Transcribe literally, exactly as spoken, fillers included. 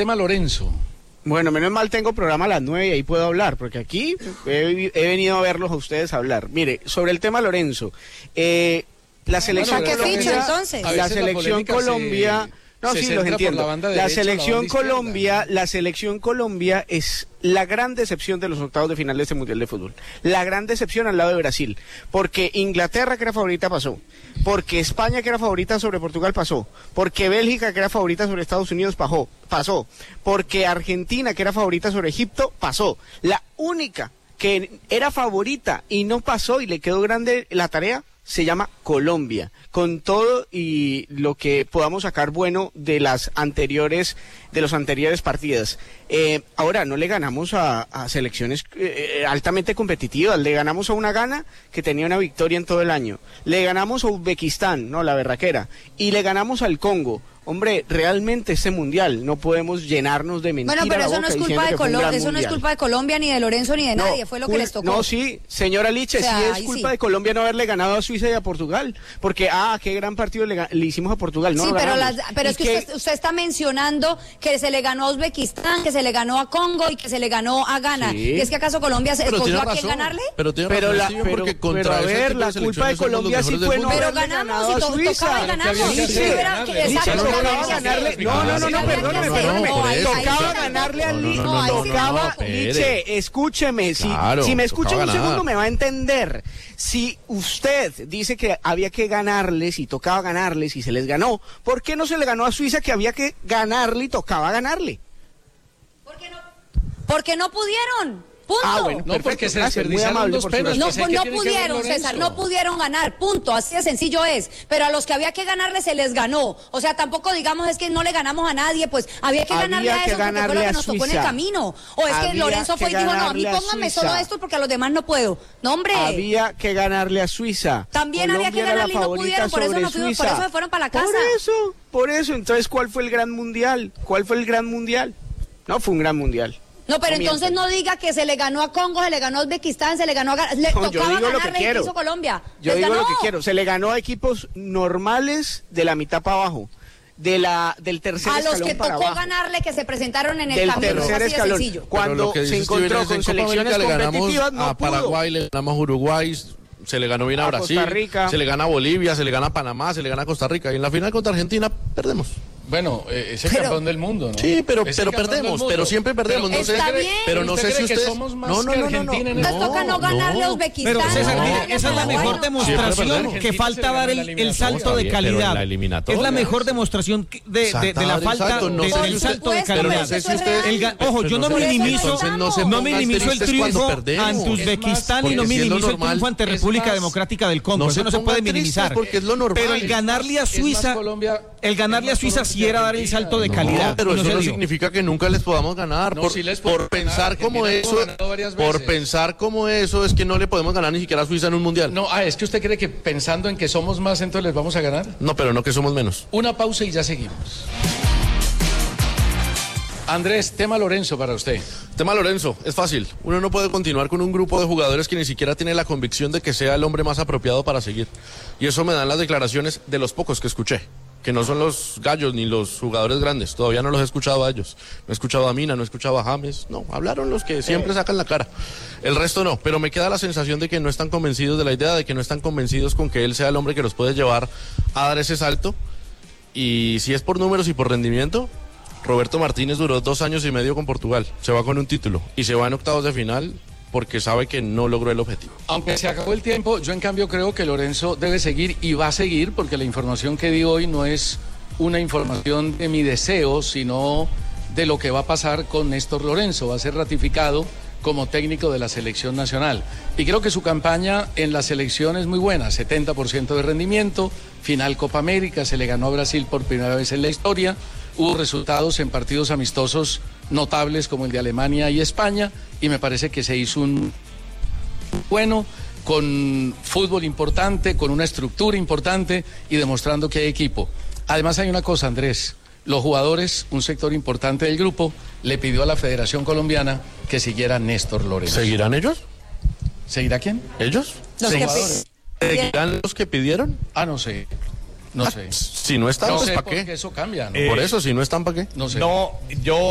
tema Lorenzo. Bueno, menos mal tengo programa a las nueve y ahí puedo hablar, porque aquí he, he venido a verlos a ustedes hablar. Mire, sobre el tema Lorenzo, eh, la selección bueno, Colombia, ficha, entonces? la selección la Colombia, se, no, se sí, los entiendo. La, la selección la Colombia, la selección Colombia es la gran decepción de los octavos de final de este Mundial de Fútbol. La gran decepción al lado de Brasil, porque Inglaterra, que era favorita, pasó. Porque España, que era favorita sobre Portugal, pasó. Porque Bélgica, que era favorita sobre Estados Unidos, pasó. pasó. Porque Argentina, que era favorita sobre Egipto, pasó. La única que era favorita y no pasó y le quedó grande la tarea se llama Colombia, con todo y lo que podamos sacar bueno de las anteriores, de los anteriores partidas. Eh, ahora, no le ganamos a, a selecciones eh, altamente competitivas, le ganamos a una Ghana que tenía una victoria en todo el año, le ganamos a Uzbekistán, no, la berraquera, y le ganamos al Congo. Hombre, realmente este mundial no podemos llenarnos de mentiras. Bueno, pero eso no es culpa de Colombia, eso mundial. no es culpa de Colombia ni de Lorenzo ni de no, nadie, fue lo que les tocó. No, sí, señora Liche, o sea, sí es culpa sí. de Colombia no haberle ganado a Suiza y a Portugal, porque ah, qué gran partido le, le hicimos a Portugal, no. Sí, no pero, las, pero es que, que usted, usted está mencionando que se le ganó a Uzbekistán, que se le ganó a Congo y que se le ganó a Ghana. Sí. ¿Y es que acaso Colombia se escogió a quién ganarle? Pero tiene pero razón, la, pero, porque contra pero a ver, la culpa de Colombia sí fue no pero ganamos y to, tocaba y ganamos. Tocaba ganarle. No, no, no, no, perdóneme, perdóneme. Tocaba ganarle al Liche. Tocaba, Liche, escúcheme. Si, claro, si me escucha un segundo me va a entender. Si usted dice que había que ganarles y tocaba ganarles y se les ganó, ¿por qué no se le ganó a Suiza que había que ganarle y tocaba ganarle? Porque no, porque no pudieron. Punto. Ah, bueno, no, porque se desperdiciaron dos penas. No, no pudieron, César, no pudieron ganar, punto, así de sencillo es. Pero a los que había que ganarle se les ganó. O sea, tampoco digamos es que no le ganamos a nadie, pues había que ganarle había a eso porque fue lo que nos tocó en el camino. O es había que Lorenzo fue y dijo, no, a mí póngame solo esto porque a los demás no puedo. No, hombre. Había que ganarle a Suiza. También Colombia había que ganarle y no pudieron, por eso, no fuimos, por eso se fueron para la casa. Por eso, por eso. Entonces, ¿cuál fue el gran mundial? ¿Cuál fue el gran mundial? No fue un gran mundial. No, pero no entonces no diga que se le ganó a Congo, se le ganó a Uzbekistán, se le ganó a... Le no, tocaba ganarle que hizo Colombia. Yo digo ganó? lo que quiero. Se le ganó a equipos normales de la mitad para abajo. De la, del tercer a escalón los que para tocó abajo. ganarle que se presentaron en el del camino, tercer así escalón. de sencillo. Cuando se encontró con selecciones competitivas, no a pudo. Paraguay, le ganamos a Uruguay, se le ganó bien a, a Brasil, Costa Rica. Se le gana a Bolivia, se le gana a Panamá, se le gana a Costa Rica y en la final contra Argentina perdemos. Bueno, eh, es el pero, campeón del mundo, ¿no? Sí, pero, pero perdemos, pero siempre perdemos. Pero, no sé, está bien. Pero no sé si ustedes... somos más no, no, que no, Argentina no, en Nos el toca no ganarle a Uzbekistán. Pero César, no, mire, esa es la mejor bueno. demostración que falta dar el, el salto de calidad. Es la mejor demostración de, de, de la falta no de, del salto de calidad. No sé si usted, ojo, yo no minimizo, no minimizo el triunfo ante Uzbekistán y no minimizo el triunfo ante República Democrática del Congo. Eso no se puede minimizar. Pero el ganarle a Suiza, el ganarle a Suiza sí era dar el salto de calidad. Pero eso no significa que nunca les podamos ganar. No, por, sí les por pensar como eso, por pensar como eso es que no le podemos ganar ni siquiera a Suiza en un mundial. No, ah, es que usted cree que pensando en que somos más entonces les vamos a ganar. No, pero no que somos menos. Una pausa y ya seguimos. Andrés, tema Lorenzo para usted. Tema Lorenzo, es fácil. Uno no puede continuar con un grupo de jugadores que ni siquiera tiene la convicción de que sea el hombre más apropiado para seguir. Y eso me dan las declaraciones de los pocos que escuché, que no son los gallos ni los jugadores grandes. Todavía no los he escuchado a ellos. No he escuchado a Mina, no he escuchado a James. No, hablaron los que siempre sacan la cara. El resto no, pero me queda la sensación de que no están convencidos de la idea, de que no están convencidos con que él sea el hombre que los puede llevar a dar ese salto. Y si es por números y por rendimiento, Roberto Martínez duró dos años y medio con Portugal. Se va con un título y se va en octavos de final porque sabe que no logró el objetivo. Aunque se acabó el tiempo, yo en cambio creo que Lorenzo debe seguir y va a seguir, porque la información que di hoy no es una información de mi deseo, sino de lo que va a pasar con Néstor Lorenzo. Va a ser ratificado como técnico de la selección nacional. Y creo que su campaña en la selección es muy buena, setenta por ciento de rendimiento, final Copa América, se le ganó a Brasil por primera vez en la historia, hubo resultados en partidos amistosos notables como el de Alemania y España, y me parece que se hizo un bueno, con fútbol importante, con una estructura importante y demostrando que hay equipo. Además hay una cosa, Andrés, los jugadores, un sector importante del grupo, le pidió a la Federación Colombiana que siguiera Néstor Lorenzo. ¿Seguirán ellos? ¿Seguirá quién? ¿Ellos? Los que ¿Seguirán los que pidieron? Ah, no sé. No ah, sé. Si no están, no pues sé ¿para qué? Eso cambia, ¿no? Eh, Por eso, si no están, ¿para qué? No sé. No, yo